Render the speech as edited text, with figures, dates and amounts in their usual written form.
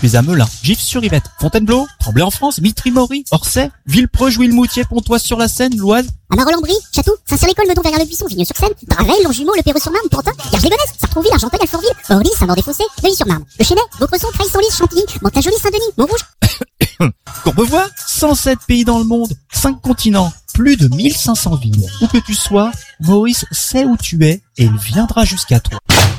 tu es à Melun, Gif-sur-Yvette, Fontainebleau, Tremblay-en-France, Mitry-Mory, Orsay, Villepreux, Jouy-le-Moutier, Pontoise-sur-la-Seine, l'Oise. À Marolles-en-Brie, Château, Saint-Cyr-l'École, Meudon, Verrières-le-Buisson, Vigneux-sur-Seine, Draveil, Longjumeau, Le Perreux-sur-Marne, Pantin, Garges-les-Gonesse, Sartrouville, Argenteuil, Alfortville, Orly, Saint-Maur-des-Fossés, Neuilly-sur-Marne, Le Chesnay, Vaucresson, Creil-Senlis, Chantilly, Mantes-la-Jolie, Saint-Denis, Montrouge. Courbevoie, 107 pays dans le monde, 5 continents, plus de 1500 villes. Où que tu sois, Maurice sait où tu es et il viendra jusqu'à toi.